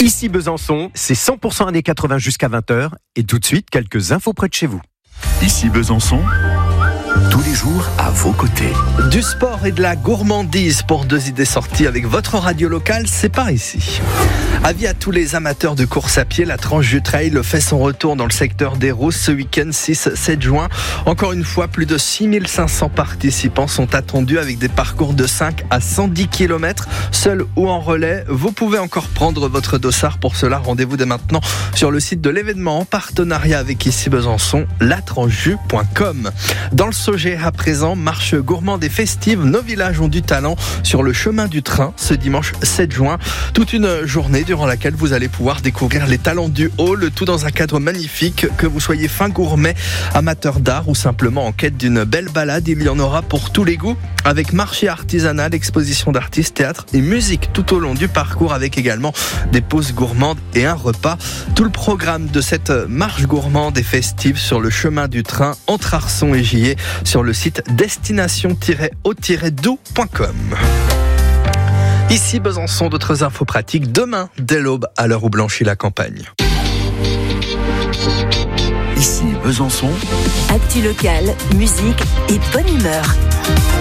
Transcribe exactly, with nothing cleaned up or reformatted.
Ici Besançon, c'est cent pour cent années quatre-vingts jusqu'à vingt heures. Et tout de suite, quelques infos près de chez vous. Ici Besançon, tous les jours à vos côtés. Du sport et de la gourmandise pour deux idées sorties avec votre radio locale, c'est par ici. Avis à tous les amateurs de course à pied, la tranche du trail fait son retour dans le secteur des Rousses ce week-end six sept juin. Encore une fois, plus de six mille cinq cents participants sont attendus avec des parcours de cinq à cent dix kilomètres, seul ou en relais. Vous pouvez encore prendre votre dossard. Pour cela, rendez-vous dès maintenant sur le site de l'événement en partenariat avec Ici Besançon, la tranche jus point com. Dans le Sauget à présent, marche gourmande et festive, nos villages ont du talent sur le chemin du train ce dimanche sept juin. Toute une journée durant laquelle vous allez pouvoir découvrir les talents du haut, le tout dans un cadre magnifique. Que vous soyez fin gourmet, amateur d'art ou simplement en quête d'une belle balade, il y en aura pour tous les goûts. Avec marché artisanal, exposition d'artistes, théâtre et musique tout au long du parcours, avec également des pauses gourmandes et un repas. Tout le programme de cette marche gourmande et festive sur le chemin du train entre Arçon et Gillé sur le site destination tiret haut tiret doux point com. Ici Besançon, d'autres infos pratiques demain dès l'aube à l'heure où blanchit la campagne. Ici Besançon, actu locale, musique et bonne humeur.